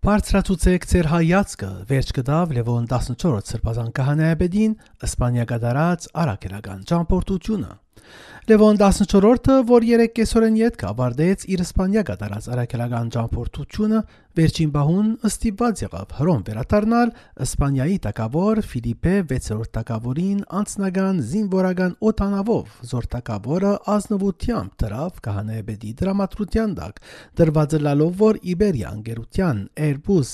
Բարձրացուցեք ձեր հայացքը, վերջ կդավ Լևոն 14-րդ սրբազան քահանայապետին Իսպանիա կատարած առաքելական ճամփորդությունը։ Լևոն 14-ը, որ 3 կեսօրեն ետք ավարտեց իր Իսպանիա կատարած առաքելական ճամփորդությունը, վերջին բահուն ստիպված եղավ Հռոմ վերադառնալ Իսպանիայի թագավոր Ֆիլիպե 6-րդ թագավորին անձնական զինվորական օդանավով, զոր թագավորը ազնվությամբ դրավ քահանայապետի դրամատրության տակ, դրված լալով, որ Իբերիա ընկերության Airbus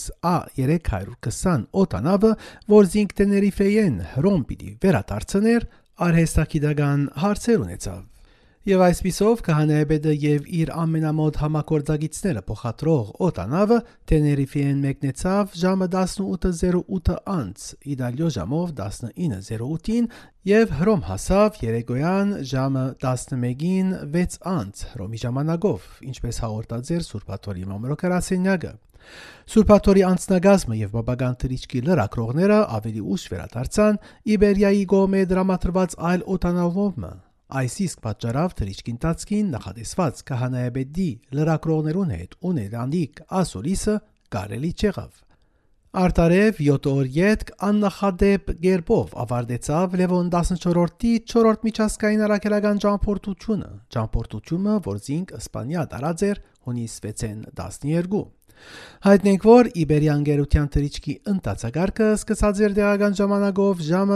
A320 օդանավը, որ զինք Տեներիֆեյեն Հռոմ պիտի վերադարձներ, արհեստագիտական հարցեր ունեցավ։ Եվ այսպիսով քահանայապետը եւ իր ամենամոտ համագործակիցները փոխադրող օդանավը Տեներիֆեյեն մեկնեցավ ժամը 18:08 անց, իդալիո ժամով 19:08-ին եւ Հռոմ հասավ երեկոյան ժամը 11-ին 6 անց Հռոմի ժամանակով, ինչպես հաղորդած էր Սուրբաթորի մամրոքարասենյակը։ Սուրբաթորի անձնագազմը եւ բաբական թրիչքի լրագրողները ավելի ուշ վերադարձան Իբերիայի գոմե դրամատրված այլ օդանավով։ Այս իսկ պատճառով թրիչքի ընթացքին նախատեսված քահանայապետի լրագրողներուն հետ ունենալիք ասորիսը կարելի չեղավ։ Արտարև 7 օր ետք աննախադեպ գերբով ավարտեցավ Լևոն 14-ի 4-րդ միջազգային առաքելական ճամփորդությունը, որ զինք Իսպանիա տարած էր հունիս 6-ին 12։ Հայտնենք, որ Իբերիա ընկերության թրիչքի ընթացակարգը սկսած էր տեղական ժամանակով ժամը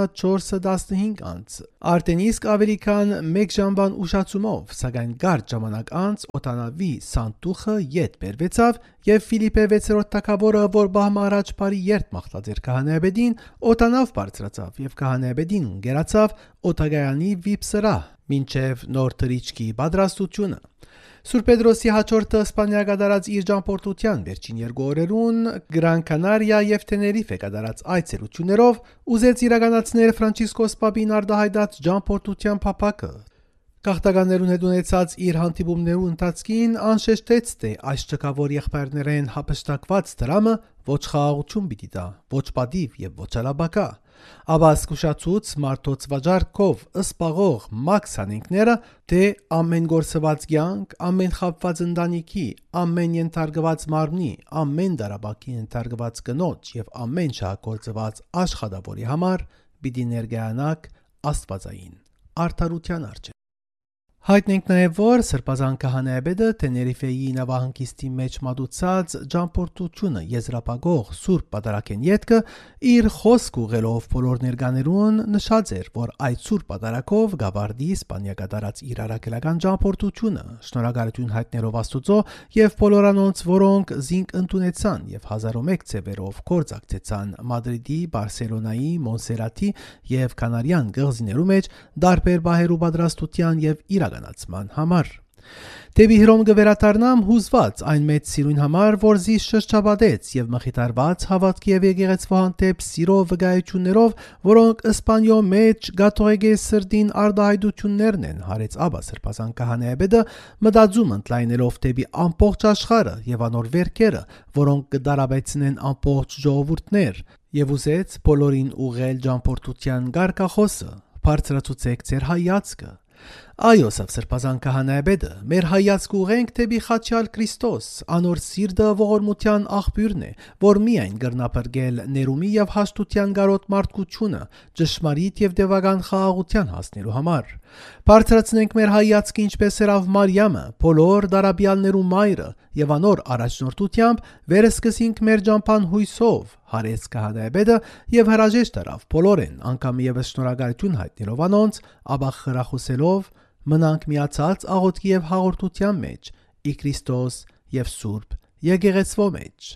4:15 անց, արդեն իսկ ավելի քան 1 ժամվան ուշացումով, սակայն կարճ ժամանակ անց օդանավի սանտուխը ետ բերվեցավ եւ Ֆիլիպե 6-րդ թագավորը, որ բահմա առաջ բարի երթ մաղթած էր քահանայապետին, օդանավ բարձրացավ եւ քահանայապետին գերացավ օդագայանի վիպսրահ մինչեւ նոր թրիչքի պատրաստությունը։ Սուրբ Պետրոսի հաջորդը Իսպանիա կատարած իր ճամփորդության վերջին 2 օրերուն Գրան Կանարիա եւ Տեներիֆե կատարած այցելություններով ուզեց իրականացնել Ֆրանցիսկոս Պապին արտահայտած ճամփորդության փափակը։ Գաղթականներուն հետ ունեցած իր հանդիպումներու ընթացքին անշեշտեց, թե այս ճկավոր եղբայրներեն հապշտակված դրամը ոչ խաղաղություն պիտի տա, ոչ պատիվ եւ ոչ ալաբակա, ապա զգուշացուց մարդոց վաճառքով ըսպաղող մաքս հանենքները, թե ամեն գործված կյանք, ամեն խաբված ընտանիքի, ամեն ենթարկված մարմնի, ամեն դարաբակի ենթարկված կնոջ եւ ամեն շահագործված աշխատավորի համար պիտի ներկայանաք աստվածային արդարության առջև։ Հայտնենք նաև, որ սրբազան քահանայապետը Տեներիֆեի նավահանգիստի մեջ մատուցած ճամփորդությունը եզրափակող Սուրբ Պատարագեն ետքը իր խոսք ուղղելով բոլոր ներկաներուն նշած էր, որ այդ Սուրբ Պատարագով գավարդի Իսպանիա կատարած իր առաքելական ճամփորդությունը, շնորհակալություն հայտնելով Աստուծո եւ բոլորանոնց, որոնք զինք ընդունեցան եւ 1001 ծևերով կորցակցեցան Մադրիդի, Բարսելոնայի, Մոնսերատի եւ Կանարյան գղզիներու մեջ դարբեր բահերու պատրաստության եւ իրականացման համար։ Դեպի Հռոմ կվերադառնամ հուզված այն մեծ սիրուն համար, որ զիս շրջապատեց եւ մխիթարված հավատքի եւ եկեղեցու հանդեպ սիրո վկայություններով, որոնք Իսպանիո մեջ գաթողիկե սրտին արտահայտություններն են, հարեց Աբա սրբազան քահանայապետը մտածում ընդլայնելով դեպի ամբողջ աշխարհը եւ անոր վերքերը, որոնք կդարաբեցնեն ամբողջ ժողովուրդներ, եւ ուզեց բոլորին ուղղել ճամփորդության գարկախոսը, բարձրացուցեք ձեր հայացքը։ Այո, սրբազան քահանայապետը, մեր հայացքը ուղենք դեպի խաչյալ Քրիստոս, անոր սիրտը ողորմության աղբյուրն է, որ միայն կրնապրգել ներումի եւ հաշտության գարոտ մարդկությունը, ճշմարիտ եւ դեվական խաղաղության հասնելու համար։ Բարձրացնենք մեր հայացքը ինչպես երավ Մարիամը, բոլոր դարաբյալներու մայրը եւ անոր առաջնորդությամբ վերսկսինք մեր ճամփան հույսով, հարեց քահանայապետը եւ հրաժեշտ արավ բոլորեն, անգամ եւս շնորհակալություն հայտնելով անոնց, ապա խրախուսելով մնանք միացած աղոթքի եւ հաղորդության մեջ, ի Քրիստոս եւ Սուրբ եկեղեցվո մեջ։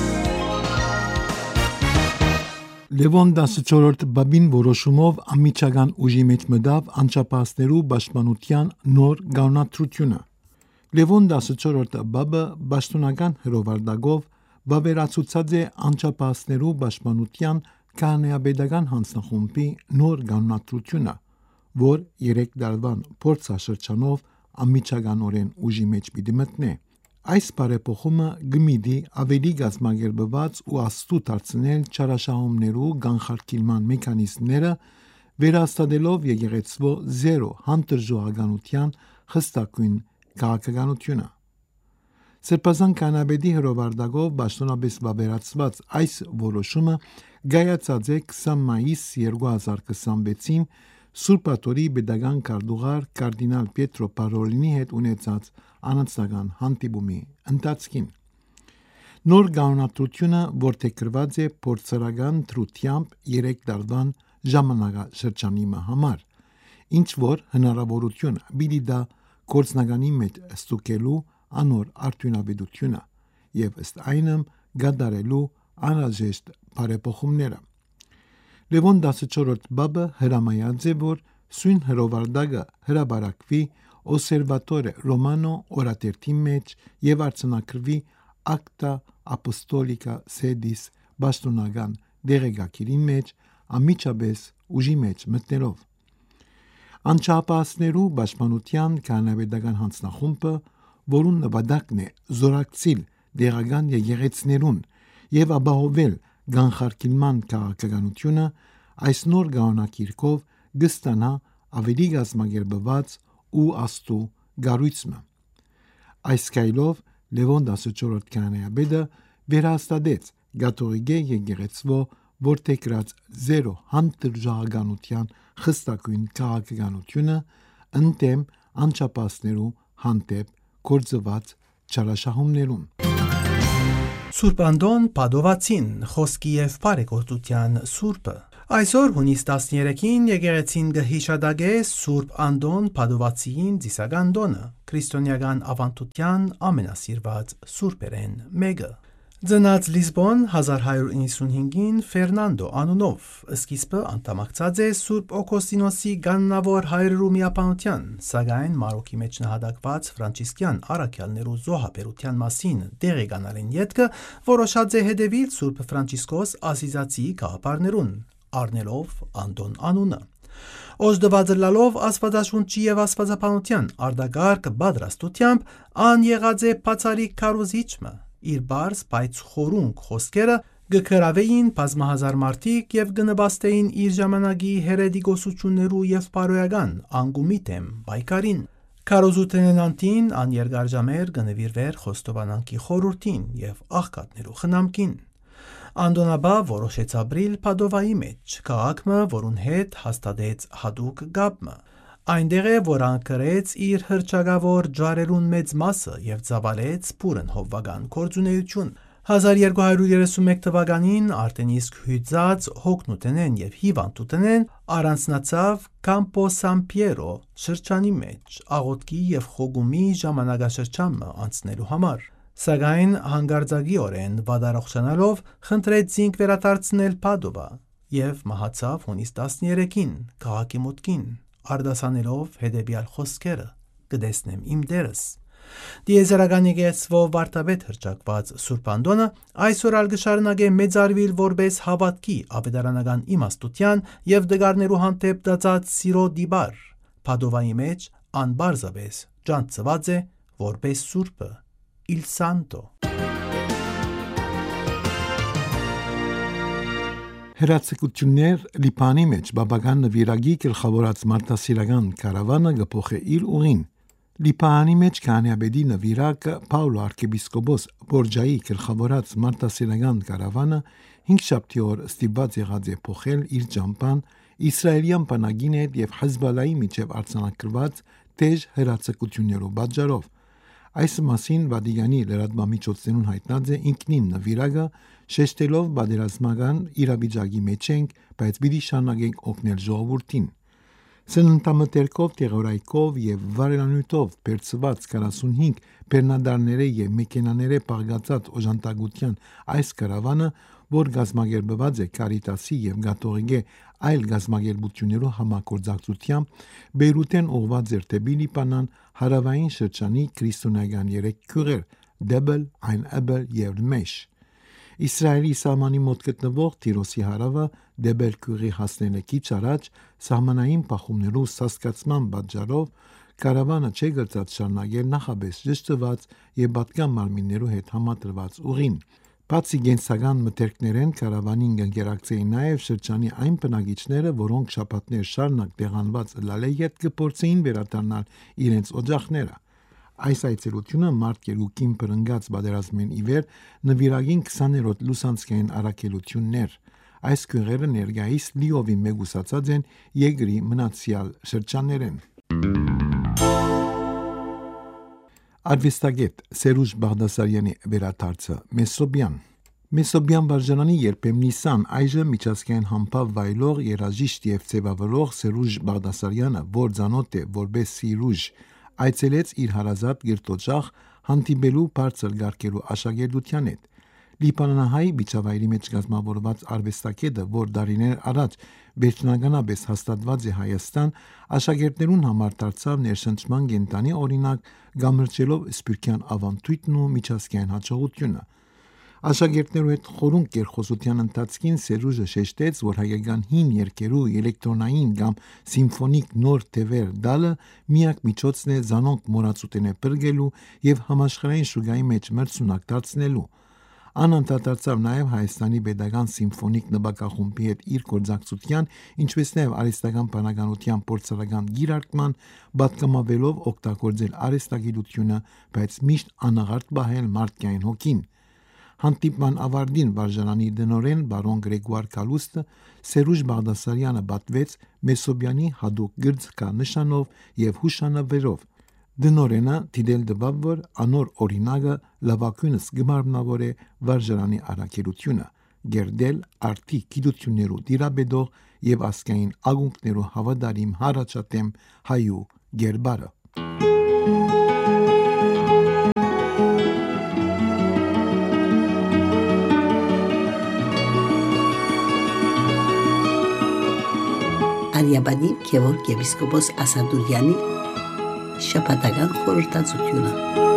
Լևոն 14-րդ բաբին որոշումով ամիջական ուժի մեջ մտավ անչափահասներու պաշտպանության նոր կանոնադրությունը։ Լևոն 14-րդ բաբը պաշտոնական հրովարտակով վավերացուցած է անչափահասներու պաշտպանության քահանայապետական հանձնախումբի նոր կանոնադրությունը, որ 3 տարվան փորձաշրջանով ամիջականորեն ուժի մեջ պիտի մտնե։ Այս բարեփոխումը գմիդի ավելի գազմագերբված ու աստու դարձնել չարաշահումներու կանխարգելման մեխանիզմները, վերահաստատելով եկեղեցվո զերո հանդրժողականության խստակույն քաղաքականությունը։ Սրբազան կանաբեդի հրովարտակով պաշտոնապես վավերացված այս որոշումը գայացած է 20 մայիս 2026-ին Սուրբաթորի պետական քարտուղար կարդինալ Պետրո Պարոլինի հետ ունեցած անձնական հանդիպումի ընթացքին։ Նոր կանոնադրությունը որդեգրված է փորձարական դրությամբ 3 տարվան ժամանակաշրջանի համար, ինչ որ հնարավորություն պիտի դա գործնականի մեջ ստուգելու անոր արդյունավետությունը եւ ըստ այնմ գդարելու անհրաժեշտ բարեփոխումները։ Լևոն 14-րդ բաբը հրամայած է, որ սույն հրովարտակը հրաբարակվի Օսերվատորե Ռոմանո օրաթերթի մեջ եւ արձանագրվի Acta Apostolica Sedis պաշտոնական դեղեկագիրի մեջ ամիջապես ուժի մեջ մտնելով։ Անչափահասներու պաշտպանության կանոնավետական հանձնախումբը, որուն նպատակն է զորակցիլ դեղական եկեղեցիներուն եւ ապահովել գանխարկիլման քաղաքականությունը, այս նոր կանոնակիրքով կստանա ավելի գազմագերբված ու աստու գառույցը։ Այս կայլով Լևոն 14-րդ կանոնաբեդը վերահաստատեց կաթողիկե եկեղեցվո որդեգրած զերո հանդրժողականության խստակույն քաղաքականությունը ընդդեմ անչափահասներու հանդեպ գործված չարաշահումներուն։ Սուրբ Անդոն Պադովացին խոսքի եւ բարեգործության սուրբը։ Այսօր հունիս 13-ին եկեղեցին կհիշադակե Սուրբ Անդոն Պադովացիին ծիսական տոնը, քրիստոնեական ավանդության ամենասիրված սուրբերեն մեկը։ Ծնած Լիզբոն 1195-ին Ֆերնանդո անունով, սկիզբը անդամակցած է Սուրբ Օգոստինոսի գաննավոր հայրերու միապանության, սակայն Մարոկի մեջ նահատակված ֆրանցիսկյան առաքյալներու զոհաբերության մասին դեղեկանալին ետքը որոշած է հետևիլ Սուրբ Ֆրանցիսկոս Ասիզացիի գաղափարներուն, առնելով Անդոն անունը։ Օժդված լալով աստվածաշունչի եւ աստվածապանության արդագարգ պատրաստությամբ ան եղած է բացարիք քարոզիչը, իր բարձ բայց խորունկ խոսքերը գկրավեին բազմահազար մարդիկ եւ գնբաստեին իր ժամանակի հերետիկոսություններու եւ բարոյական անգումիտեմ բայկարին։ Քարոզութենեն անտին ան երկար ժամեր գնվիրվեր խոստովանանքի խորուրդին եւ աղքատներու խնամքին։ Անդոնաբա որոշեց ապրիլ Պադովայի մեջ, քաղաքը, որուն հետ հաստատեց հատուկ գաբմը։ Այնտեղ է, որ անկրեց իր հրճագավոր ջարերուն մեծ մասը եւ ծավալեց փուրն հովվական գործունեություն։ 1231 թվականին արդեն իսկ հյուծած հոգնուտենեն եւ հիվանդուտենեն առանցնացավ Կամպո Սան Պիերո շրջանի մեջ աղոթքի եւ խոգումի ժամանակաշրջանը անցնելու համար։ Սակայն հանգարձակիորեն վադարողջանալով խնդրեց զինք վերադարձնել Պադովա եւ մահացավ հունիս 13-ին քաղաքի մուտքին, արդասանելով հետեւյալ խոսքերը. «Կտեսնեմ իմ դերս»։ Դիեզերական եկեղեցվո վարդապետ հրճակված Սուրբ Անդոնը այսօր ալ կշարունակե մեծարվել որպես հավատքի ավետարանական իմաստության եւ դգարներու հանդեպ դածած սիրո դիբար։ Պադովայի մեջ անբարզապես ջանցված է որպես Սուրբը Il Santo։ Հրացակություններ Լիբանի մեջ բաբական նվիրագի գլխավորած մարդասիրական կարավանը գփոխե իր ուղին։ Լիբանի մեջ կանյաբեդի նվիրակը Պաուլո arczepiskopos Բորջայի գլխավորած մարդասիրական կարավանը 5 շաբթի օր ստիպված եղած է փոխել իր ճամփան իսրայելյան բանակին հետ եւ Հեզբոլայի միջև արձանագրված դեժ հրացակություններով պատճառով։ Այս մասին Վատիկանի լրատվամիջոցներուն հայտնած է ինքնին նվիրակը, շեշտելով պատերազմական իրավիճակի մեջ ենք, բայց պիտի շարունակենք օգնել ժողովրդին։ Սննդամթերքով, տեղորայքով եւ վարելանյութով բերծված 45 բեռնադարները եւ մեքենաները պաղկացած օժանդակության այս կարավանը, որ գազմագերբված է Կարիտասի եւ Կաթողիկե այլ գազմագերբություններով համագործակցությամբ, Բեյրութեն ուղղված էր դեպի Լիբանան հարավային շրջանի քրիստոնեական 3 քյուղեր՝ Դեբել, Այն Էբել եւ Մեշ։ Իսրայելի սահմանի մոտ գտնվող Տիրոսի հարավը Դեբել քյուղի հասնելը քիչ առաջ սահմանային բախումներու սասկացման պատճառով կարավանը չէ գծած շարունակել նախաբես ճշտված եւ պատկան մարմիններու հետ համադրված ուղին։ Բացի գենսական մթերքներեն կարավանին կընկերակցեին նաև շրջանի այն բնակիչները, որոնք շաբաթներ շարունակ տեղանված լալեի հետ կփորձեին վերադառնալ իրենց օջախները։ Այս այցելությունը մարտ 2-ին բռնգած պատերազմին ի վեր նվիրագին 20-րդ լուսանցքային առաքելություններ։ Այս քույրերը ներկայիս լիովին մեգուսացած են երկրի մնացյալ շրջաններեն։ Արվեստագետ Սերուժ Բաղդասարյանի վերադարձը Մեսոբյան վարժարանի երբեմն Նիսան այժմ միջազգային համբավ վայելող երաժիշտ եւ ձևավորող Սերուժ Բաղդասարյանը, որ ցանոթ է որպես Սիրուժ, այցելեց իր հարազատ Գրտոջախ հանդիպելու բարձր գարկելու աշակերտության հետ։ Լիբանանահայ միջավայրի մեջ կազմավորված արվեստագետը, որ դարիներ առաջ վերջնականապես հաստատված է Հայաստան, աշակերտներուն համար դարձավ ներշնչման կենտրոնի օրինակ, գամրջելով սփյուռքյան ավանդույթն ու միջազգային հաջողությունը։ Աշակերտներու հետ խորուն կերխոսության ընթացքին Սերուժը շեշտեց, որ հայկական հին երգերու էլեկտրոնային կամ սիմֆոնիկ նոր թևեր դալը միակ միջոցն է զանոնք մոռացութենը բրգելու եւ համաշխարհային շուկայի մեջ մրցունակ դարձնելու։ Անընդհատացավ նաև Հայաստանի Պետական Սիմֆոնիկ նվագախումբի հետ իր գործակցության, ինչպես նաև արհեստական բանականության փորձարարական գիրարկման, պատգամավորելով օգտագործել արհեստագիտությունը, բայց միշտ անաղարտ պահել մարդկային հոգին։ Հանդիպման ավարտին վարժարանի դնորեն բարոն Գրեգուար Կալուստը Սերուժ Բաղդասարյանը պատվեց Մեսոբյանի հadoop գրծքա նշանով եւ հուշանվերով։ Դնորենը դիտել դվավ, որ անոր օրինակը լավագույնս գմարմնավոր է վարժարանի առաքելությունը, գերդել արդի գիտություններու դիրաբեդող եւ ասկային ագունքներու հավատարիմ հարաճատեմ հայու գերբարը։ Արիաբանի Գևորգ եպիսկոպոս Ասադուրյանի շաբաթական խորհրդածությունը։